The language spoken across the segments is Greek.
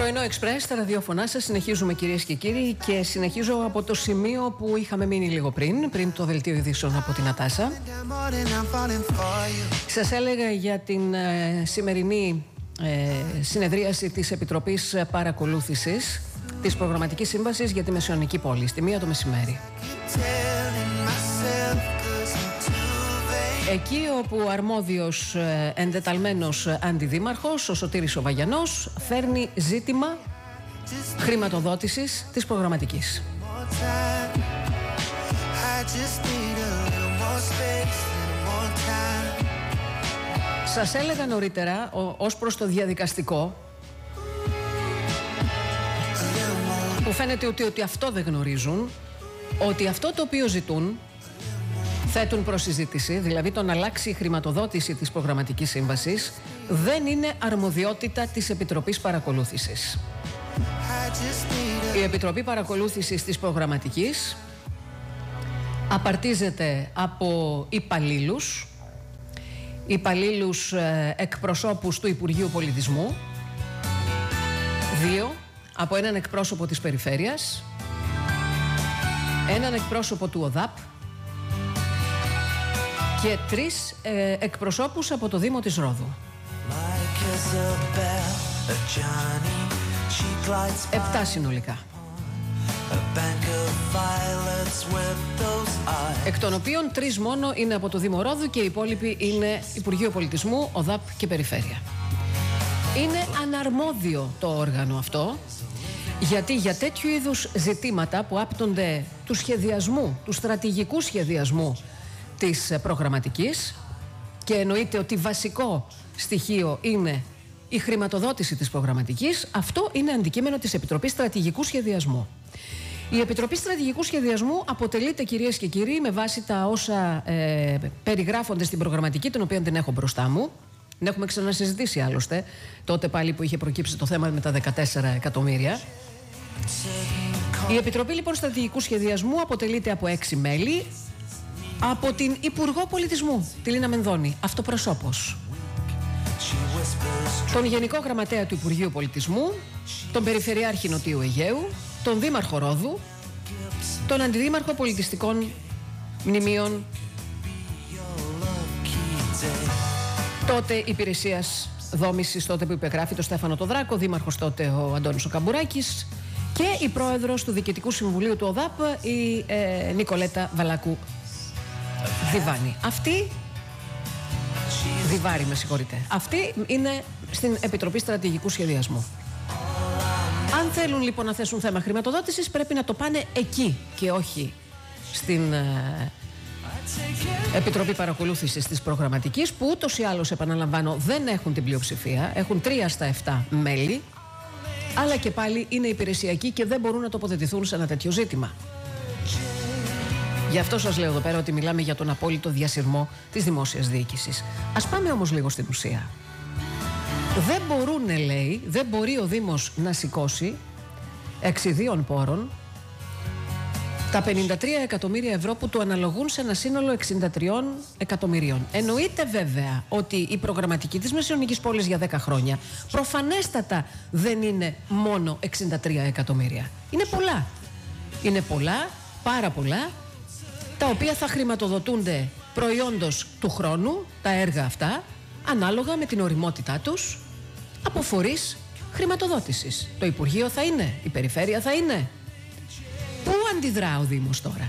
Πρωινό Express, στα ραδιόφωνά σας. Συνεχίζουμε, κυρίες και κύριοι, και συνεχίζω από το σημείο που είχαμε μείνει λίγο πριν το δελτίο ειδήσεων από την Ατάσα. Σας έλεγα για την σημερινή συνεδρίαση της Επιτροπής Παρακολούθησης της Προγραμματικής Σύμβασης για τη Μεσαιωνική Πόλη, στη 1 το μεσημέρι. Εκεί όπου ο αρμόδιος εντεταλμένος αντιδήμαρχος, ο Σωτήρης ο Βαγιανός, φέρνει ζήτημα χρηματοδότησης της προγραμματικής. Σας έλεγα νωρίτερα, ως προς το διαδικαστικό, που φαίνεται ότι αυτό δεν γνωρίζουν, ότι αυτό το οποίο ζητούν, θέτουν προς συζήτηση, δηλαδή το να αλλάξει η χρηματοδότηση της προγραμματικής σύμβασης, δεν είναι αρμοδιότητα της Επιτροπής Παρακολούθησης. Η Επιτροπή Παρακολούθησης της προγραμματικής απαρτίζεται από υπαλλήλους εκπροσώπους του Υπουργείου Πολιτισμού, 2, από έναν εκπρόσωπο της Περιφέρειας, έναν εκπρόσωπο του ΟΔΑΠ και 3 εκπροσώπους από το Δήμο της Ρόδου. 7 συνολικά. Εκ των οποίων 3 μόνο είναι από το Δήμο Ρόδου και οι υπόλοιποι είναι Υπουργείο Πολιτισμού, ΟΔΑΠ και Περιφέρεια. Είναι αναρμόδιο το όργανο αυτό, γιατί για τέτοιου είδους ζητήματα που άπτονται του σχεδιασμού, του στρατηγικού σχεδιασμού της προγραμματικής, και εννοείται ότι βασικό στοιχείο είναι η χρηματοδότηση της προγραμματικής, αυτό είναι αντικείμενο της Επιτροπής Στρατηγικού Σχεδιασμού. Η Επιτροπή Στρατηγικού Σχεδιασμού αποτελείται, κυρίες και κύριοι, με βάση τα όσα περιγράφονται στην προγραμματική, την οποία την έχω μπροστά μου. Την έχουμε ξανασυζητήσει άλλωστε, τότε πάλι που είχε προκύψει το θέμα με τα 14 εκατομμύρια. Η Επιτροπή λοιπόν Στρατηγικού Σχεδιασμού αποτελείται από 6 μέλη, από την Υπουργό Πολιτισμού, τη Λίνα Μενδώνη, αυτοπροσώπως, τον Γενικό Γραμματέα του Υπουργείου Πολιτισμού, τον Περιφερειάρχη Νοτιού Αιγαίου, τον Δήμαρχο Ρόδου, τον Αντιδήμαρχο Πολιτιστικών Μνημείων τότε Υπηρεσίας Δόμησης, τότε που υπεγράφει, το Στέφανο το Δράκο, Δήμαρχος τότε ο Αντώνης ο Καμπουράκης, και η Πρόεδρος του Διοικητικού Συμβουλίου του ΟΔΑΠ, η Νικολέτα Βαλάκου Διβάρη. Αυτή είναι στην Επιτροπή Στρατηγικού Σχεδιασμού. Αν θέλουν λοιπόν να θέσουν θέμα χρηματοδότησης, πρέπει να το πάνε εκεί και όχι στην Επιτροπή Παρακολούθησης της Προγραμματικής, που ούτως ή άλλως, επαναλαμβάνω, δεν έχουν την πλειοψηφία. Έχουν 3 στα 7 μέλη, αλλά και πάλι είναι υπηρεσιακοί και δεν μπορούν να τοποθετηθούν σε ένα τέτοιο ζήτημα. Γι' αυτό σας λέω εδώ πέρα ότι μιλάμε για τον απόλυτο διασυρμό της δημόσιας διοίκησης. Ας πάμε όμως λίγο στην ουσία. Δεν μπορεί ο Δήμος να σηκώσει εξ ιδίων πόρων τα 53 εκατομμύρια ευρώ που του αναλογούν σε ένα σύνολο 63 εκατομμυρίων. Εννοείται βέβαια ότι η προγραμματική της Μεσαιωνικής Πόλης για 10 χρόνια προφανέστατα δεν είναι μόνο 63 εκατομμύρια. Είναι πολλά, πάρα πολλά, τα οποία θα χρηματοδοτούνται προϊόντος του χρόνου, τα έργα αυτά, ανάλογα με την ωριμότητά τους, από φορείς χρηματοδότησης. Το Υπουργείο θα είναι, η Περιφέρεια θα είναι. Πού αντιδρά ο Δήμος τώρα?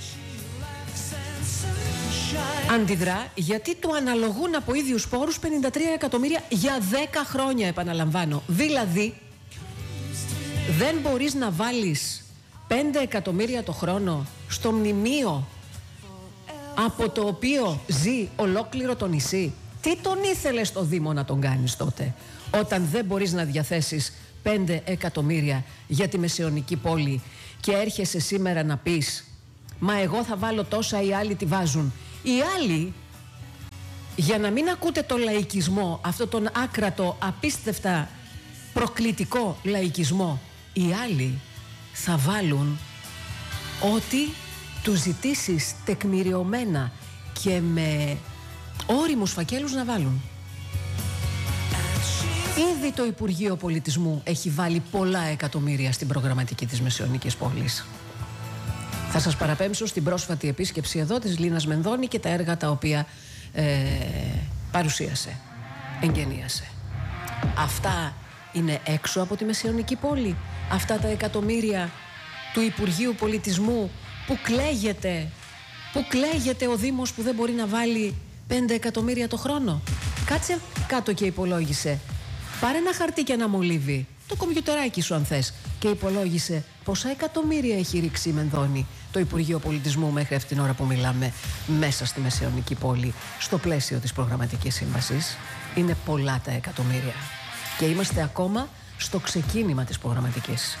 Αντιδρά γιατί του αναλογούν από ίδιους πόρους 53 εκατομμύρια για 10 χρόνια, επαναλαμβάνω. Δηλαδή, δεν μπορείς να βάλεις 5 εκατομμύρια το χρόνο στο μνημείο από το οποίο ζει ολόκληρο το νησί. Τι τον ήθελες στο Δήμο να τον κάνεις τότε, όταν δεν μπορείς να διαθέσεις 5 εκατομμύρια για τη Μεσαιωνική Πόλη και έρχεσαι σήμερα να πεις «Μα εγώ θα βάλω τόσα, οι άλλοι τι βάζουν». Οι άλλοι, για να μην ακούτε το λαϊκισμό, αυτό τον άκρατο, απίστευτα προκλητικό λαϊκισμό, οι άλλοι θα βάλουν ό,τι τους ζητήσεις τεκμηριωμένα και με όριμους φακέλους να βάλουν. Ήδη το Υπουργείο Πολιτισμού έχει βάλει πολλά εκατομμύρια στην προγραμματική της Μεσαιωνικής πόλης. Θα σας παραπέμψω στην πρόσφατη επίσκεψη εδώ της Λίνας Μενδώνη και τα έργα τα οποία παρουσίασε, εγγενίασε. Αυτά είναι έξω από τη Μεσαιωνική πόλη. Αυτά τα εκατομμύρια του Υπουργείου Πολιτισμού που κλαίγεται ο Δήμος που δεν μπορεί να βάλει 5 εκατομμύρια το χρόνο. Κάτσε κάτω και υπολόγισε. Πάρε ένα χαρτί και ένα μολύβι, το κομπιουτεράκι σου αν θες, και υπολόγισε πόσα εκατομμύρια έχει ρίξει η Μενδώνη το Υπουργείο Πολιτισμού μέχρι αυτήν την ώρα που μιλάμε μέσα στη Μεσαιωνική πόλη στο πλαίσιο της προγραμματικής σύμβασης. Είναι πολλά τα εκατομμύρια και είμαστε ακόμα στο ξεκίνημα της προγραμματικής.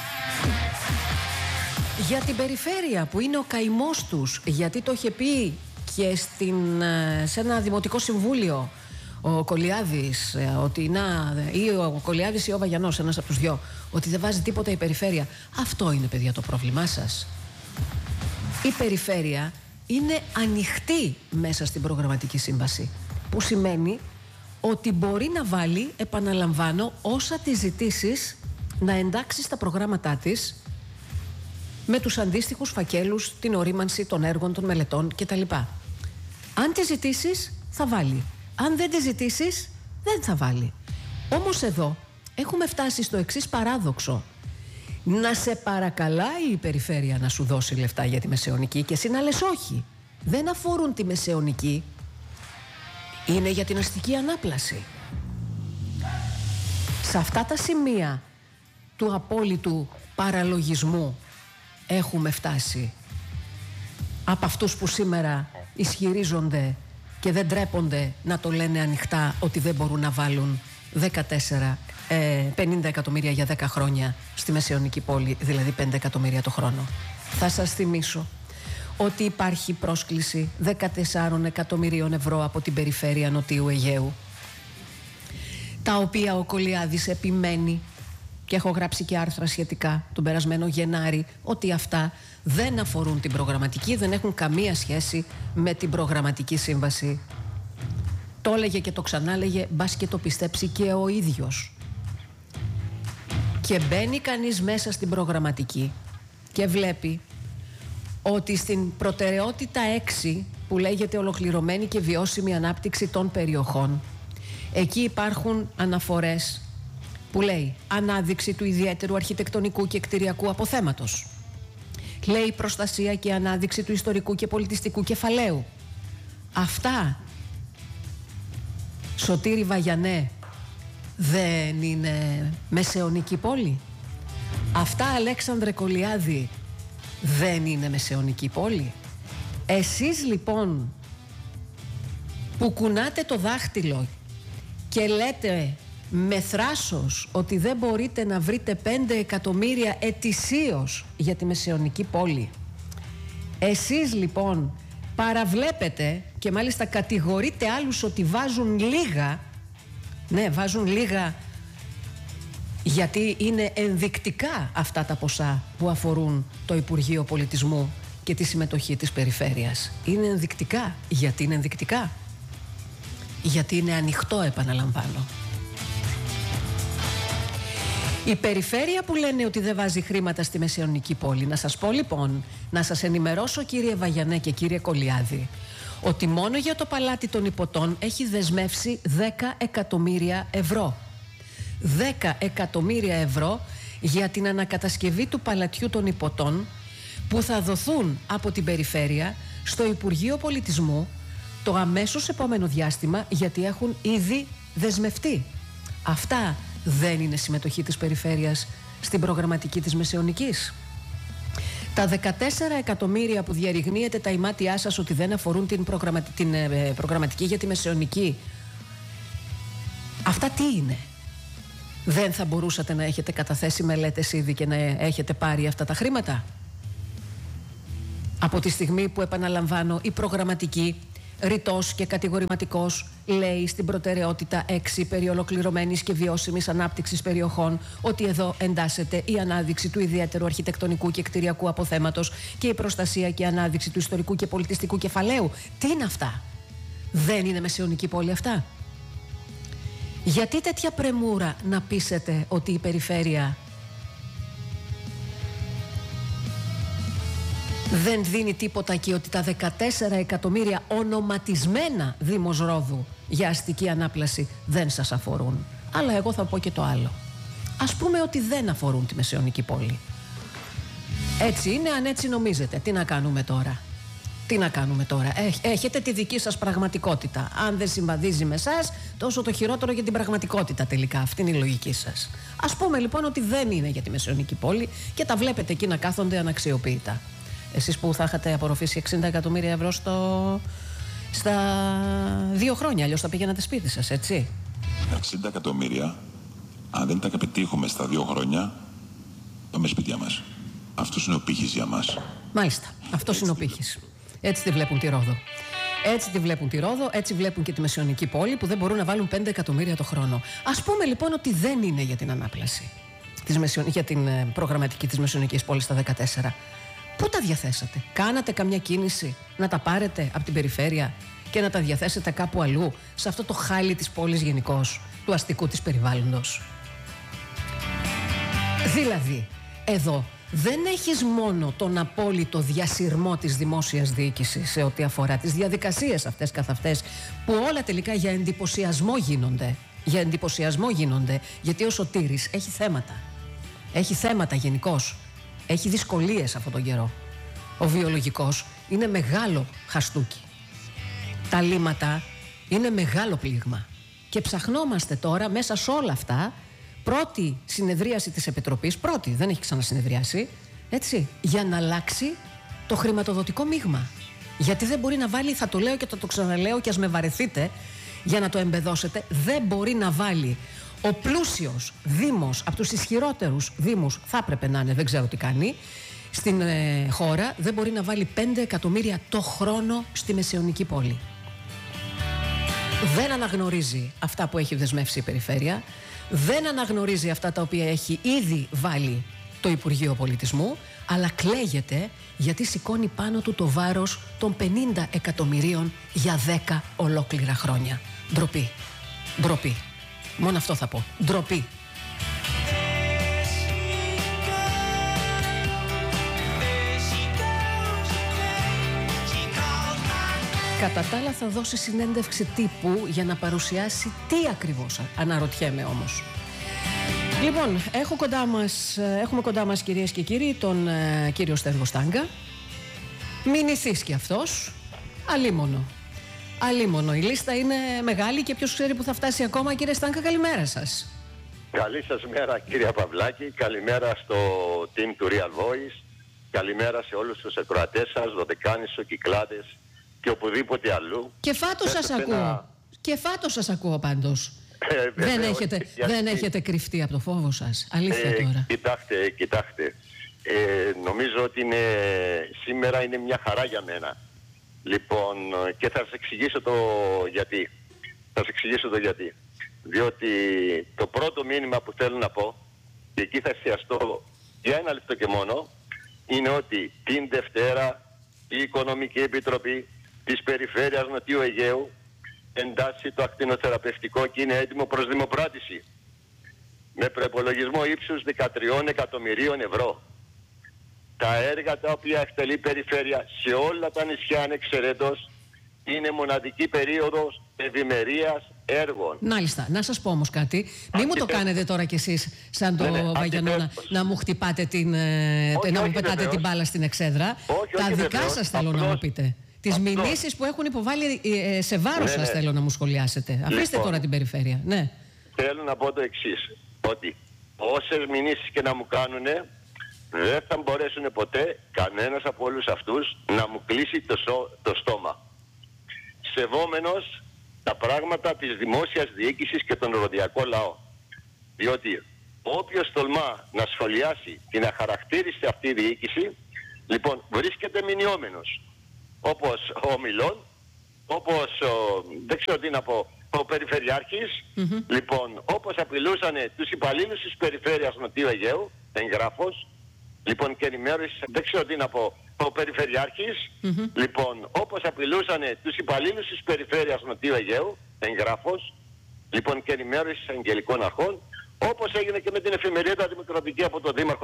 Για την περιφέρεια που είναι ο καημός τους, γιατί το είχε πει και σε ένα δημοτικό συμβούλιο ο Κολιάδης, ή ο Κολιάδης ή ο Βαγιανός, ένας από τους δυο, ότι δεν βάζει τίποτα η περιφέρεια. Αυτό είναι, παιδιά, το πρόβλημά σας. Η περιφέρεια είναι ανοιχτή μέσα στην προγραμματική σύμβαση, που σημαίνει ότι μπορεί να βάλει, επαναλαμβάνω, όσα της ζητήσεις να εντάξει στα προγράμματά της με τους αντίστοιχους φακέλους, την ορίμανση των έργων, των μελετών κτλ. Αν τη ζητήσεις, θα βάλει. Αν δεν τη ζητήσεις, δεν θα βάλει. Όμως εδώ έχουμε φτάσει στο εξής παράδοξο. Να σε παρακαλάει η περιφέρεια να σου δώσει λεφτά για τη Μεσαιωνική και εσύ να λες όχι. Δεν αφορούν τη Μεσαιωνική. Είναι για την αστική ανάπλαση. Σε αυτά τα σημεία του απόλυτου παραλογισμού έχουμε φτάσει. Από αυτούς που σήμερα ισχυρίζονται και δεν τρέπονται να το λένε ανοιχτά ότι δεν μπορούν να βάλουν 50 εκατομμύρια για 10 χρόνια στη Μεσαιωνική πόλη, δηλαδή 5 εκατομμύρια το χρόνο. Θα σας θυμίσω ότι υπάρχει πρόσκληση 14 εκατομμυρίων ευρώ από την περιφέρεια Νοτιού Αιγαίου, τα οποία ο Κολιάδης επιμένει, και έχω γράψει και άρθρα σχετικά τον περασμένο Γενάρη, ότι αυτά δεν αφορούν την προγραμματική, δεν έχουν καμία σχέση με την προγραμματική σύμβαση. Το έλεγε και το ξανάλεγε, μπας και το πιστέψει και ο ίδιος. Και μπαίνει κανείς μέσα στην προγραμματική και βλέπει ότι στην προτεραιότητα 6, που λέγεται ολοκληρωμένη και βιώσιμη ανάπτυξη των περιοχών, εκεί υπάρχουν αναφορές που λέει ανάδειξη του ιδιαίτερου αρχιτεκτονικού και κτηριακού αποθέματος. Λέει προστασία και ανάδειξη του ιστορικού και πολιτιστικού κεφαλαίου. Αυτά, Σωτήρη Βαγιανέ, δεν είναι μεσαιωνική πόλη? Αυτά, Αλέξανδρε Κολιάδη, δεν είναι μεσαιωνική πόλη? Εσείς λοιπόν που κουνάτε το δάχτυλο και λέτε με θράσος ότι δεν μπορείτε να βρείτε 5 εκατομμύρια ετησίως για τη μεσαιωνική πόλη, εσείς λοιπόν παραβλέπετε και μάλιστα κατηγορείτε άλλους ότι βάζουν λίγα. Ναι, βάζουν λίγα γιατί είναι ενδεικτικά αυτά τα ποσά που αφορούν το Υπουργείο Πολιτισμού και τη συμμετοχή της περιφέρειας. Είναι ενδεικτικά. Γιατί είναι ενδεικτικά? Γιατί είναι ανοιχτό, επαναλαμβάνω. Η περιφέρεια που λένε ότι δεν βάζει χρήματα στη Μεσαιωνική πόλη, να σας πω λοιπόν, να σας ενημερώσω κύριε Βαγιανέ και κύριε Κολιάδη, ότι μόνο για το παλάτι των Ιππωτών έχει δεσμεύσει 10 εκατομμύρια ευρώ. 10 εκατομμύρια ευρώ για την ανακατασκευή του παλατιού των Ιππωτών, που θα δοθούν από την περιφέρεια στο Υπουργείο Πολιτισμού το αμέσως επόμενο διάστημα, γιατί έχουν ήδη δεσμευτεί. Αυτά δεν είναι συμμετοχή της περιφέρειας στην προγραμματική της Μεσαιωνικής? Τα 14 εκατομμύρια που διαρριγνύεται τα ημάτια σας ότι δεν αφορούν την προγραμματική για τη Μεσαιωνική, αυτά τι είναι? Δεν θα μπορούσατε να έχετε καταθέσει μελέτες ήδη και να έχετε πάρει αυτά τα χρήματα? Από τη στιγμή που, επαναλαμβάνω, η προγραμματική ρητός και κατηγορηματικός λέει στην προτεραιότητα 6 περί ολοκληρωμένης και βιώσιμης ανάπτυξης περιοχών ότι εδώ εντάσσεται η ανάδειξη του ιδιαίτερου αρχιτεκτονικού και κτηριακού αποθέματος και η προστασία και ανάδειξη του ιστορικού και πολιτιστικού κεφαλαίου. Τι είναι αυτά? Δεν είναι μεσαιωνική πόλη αυτά? Γιατί τέτοια πρεμούρα να πείσετε ότι η περιφέρεια δεν δίνει τίποτα και ότι τα 14 εκατομμύρια ονοματισμένα Δήμος Ρόδου για αστική ανάπλαση δεν σας αφορούν? Αλλά εγώ θα πω και το άλλο. Ας πούμε ότι δεν αφορούν τη Μεσαιωνική πόλη. Έτσι είναι, αν έτσι νομίζετε. Τι να κάνουμε τώρα? Τι να κάνουμε τώρα? Έχετε τη δική σας πραγματικότητα. Αν δεν συμβαδίζει με εσάς, τόσο το χειρότερο για την πραγματικότητα τελικά. Αυτή είναι η λογική σας. Ας πούμε λοιπόν ότι δεν είναι για τη Μεσαιωνική πόλη και τα βλέπετε εκεί να κάθονται αναξιοποιητά. Εσείς που θα είχατε απορροφήσει 60 εκατομμύρια ευρώ στα 2 χρόνια, αλλιώς θα πήγαινατε σπίτι σας, έτσι. 60 εκατομμύρια, αν δεν τα πετύχουμε στα 2 χρόνια, πάμε σπίτια μας. Αυτός είναι ο πύχης για μας. Μάλιστα, αυτός είναι ο πύχης. Έτσι τη βλέπουν τη Ρόδο. Έτσι τη βλέπουν τη Ρόδο, έτσι βλέπουν και τη Μεσαιωνική πόλη που δεν μπορούν να βάλουν 5 εκατομμύρια το χρόνο. Ας πούμε λοιπόν ότι δεν είναι για την ανάπλαση, για την προγραμματική της Μεσαιωνικής πόλης στα 14. Πού τα διαθέσατε? Κάνατε καμιά κίνηση να τα πάρετε από την περιφέρεια και να τα διαθέσετε κάπου αλλού, σε αυτό το χάλι της πόλης γενικώς, του αστικού της περιβάλλοντος? Δηλαδή, εδώ δεν έχεις μόνο τον απόλυτο διασυρμό της δημόσιας διοίκησης σε ό,τι αφορά τις διαδικασίες αυτές καθ' αυτές, που όλα τελικά για εντυπωσιασμό γίνονται. Για εντυπωσιασμό γίνονται, γιατί ο Σωτήρης έχει θέματα. Έχει θέματα γενικώς. Έχει δυσκολίες αυτόν τον καιρό. Ο βιολογικός είναι μεγάλο χαστούκι. Τα λύματα είναι μεγάλο πλήγμα. Και ψαχνόμαστε τώρα μέσα σε όλα αυτά, πρώτη συνεδρίαση της Επιτροπής, πρώτη, δεν έχει ξανασυνεδριάσει, έτσι, για να αλλάξει το χρηματοδοτικό μείγμα. Γιατί δεν μπορεί να βάλει, θα το λέω και θα το ξαναλέω και ας με βαρεθείτε για να το εμπεδώσετε, δεν μπορεί να βάλει ο πλούσιος δήμος, από τους ισχυρότερους δήμους θα έπρεπε να είναι, δεν ξέρω τι κάνει, στην χώρα, δεν μπορεί να βάλει 5 εκατομμύρια το χρόνο στη Μεσαιωνική πόλη. Δεν αναγνωρίζει αυτά που έχει δεσμεύσει η περιφέρεια, δεν αναγνωρίζει αυτά τα οποία έχει ήδη βάλει το Υπουργείο Πολιτισμού, αλλά κλαίγεται γιατί σηκώνει πάνω του το βάρος των 50 εκατομμυρίων για 10 ολόκληρα χρόνια. Ντροπή. Ντροπή. Μόνο αυτό θα πω. Ντροπή. Κατά τα άλλα θα δώσει συνέντευξη τύπου για να παρουσιάσει τι ακριβώς, αναρωτιέμαι όμως. Λοιπόν, έχουμε κοντά μας κυρίες και κύριοι τον κύριο Στέργο Στάγκα. Μηνυθής κι αυτός, αλίμονο. Αλίμονο, η λίστα είναι μεγάλη και ποιος ξέρει που θα φτάσει ακόμα. Κύριε Στάγκα, καλημέρα σας. Καλή σας μέρα κύριε Παυλάκη, καλημέρα στο team του Real Voice, καλημέρα σε όλους τους ακροατές σας, Δωδεκάνησο, Κυκλάδες και οπουδήποτε αλλού. Και φάτος σας ακούω. Και φάτος σας ακούω πάντως. Δεν έχετε κρυφτεί από το φόβο σας. Αλήθεια τώρα. Κοιτάξτε. Νομίζω ότι σήμερα είναι μια χαρά για μένα. Λοιπόν, και θα σας εξηγήσω το γιατί. Διότι το πρώτο μήνυμα που θέλω να πω, και εκεί θα εστιαστώ για 1 λεπτό και μόνο, είναι ότι την Δευτέρα η Οικονομική Επιτροπή της Περιφέρειας Νοτιού Αιγαίου εντάσσει το ακτινοθεραπευτικό και είναι έτοιμο προς δημοπράτηση με προϋπολογισμό ύψους 13 εκατομμυρίων ευρώ. Τα έργα τα οποία εκτελεί η Περιφέρεια σε όλα τα νησιά ανεξαιρέτως είναι μοναδική περίοδος ευημερίας έργων. Μάλιστα. Να σας πω όμως κάτι. Μην μου το κάνετε τώρα κι εσείς σαν το Βαγιανό να μου χτυπάτε να μου πετάτε την μπάλα στην εξέδρα. Τα δικά σας θέλω να μου πείτε. Τις μηνύσεις που έχουν υποβάλει σε βάρος σας θέλω να μου σχολιάσετε. Αφήστε τώρα την Περιφέρεια. Ναι. Θέλω να πω το εξής. Ότι όσες μηνύσεις και να μου κάνουνε, δεν θα μπορέσουν ποτέ κανένας από όλους αυτούς να μου κλείσει το στόμα. Σεβόμενος τα πράγματα της δημόσιας διοίκησης και τον ροδιακό λαό. Διότι όποιος τολμά να σχολιάσει την αχαρακτήριστη αυτή διοίκηση, λοιπόν βρίσκεται μηνιόμενος. Όπως ο Μιλών, όπως δεν ξέρω τι να πω, ο Περιφερειάρχης, λοιπόν όπως απειλούσαν τους υπαλλήλους της Περιφέρειας Νοτιού Αιγαίου, εγγράφος, λοιπόν και ενημέρωση, δεν ξέρω τι να πω, ο Περιφερειάρχης, λοιπόν όπως απειλούσαν τους υπαλλήλους της Περιφέρειας Νοτιού Αιγαίου, εγγράφος, λοιπόν και ενημέρωση αγγελικών αρχών, όπως έγινε και με την εφημερίδα Δημοκρατική από τον Δήμαρχο